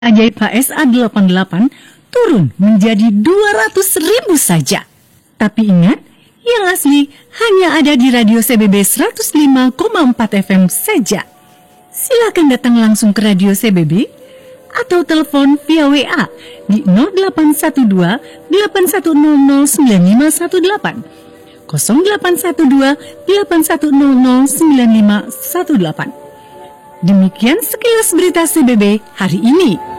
Ajaib HSA 88 turun menjadi 200.000 saja. Tapi ingat, yang asli hanya ada di Radio CBB 105,4 FM saja. Silakan datang langsung ke Radio CBB atau telepon via WA di 0812 8100 9518 0812 8100 9518. Demikian sekilas berita CBB hari ini.